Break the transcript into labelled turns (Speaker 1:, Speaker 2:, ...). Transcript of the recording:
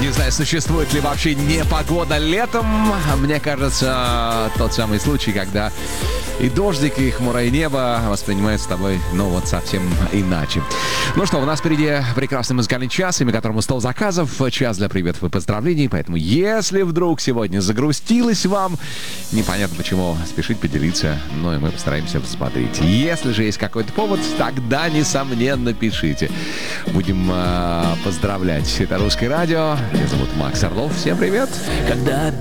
Speaker 1: Не знаю, существует ли вообще непогода летом. Мне кажется, тот самый случай, когда и дождик, и хмурое небо воспринимаются с тобой, ну вот, совсем иначе. Ну что, у нас впереди прекрасный музыкальный час, имя которому 100 заказов, час для приветов и поздравлений. Поэтому, если вдруг сегодня загрустилось вам, непонятно почему, спешить поделиться, ну и мы постараемся взбодрить. Если же есть какой-то повод, тогда, несомненно, пишите. Будем поздравлять. Это «Русское радио». Меня зовут Макс Орлов. Всем привет.
Speaker 2: Когда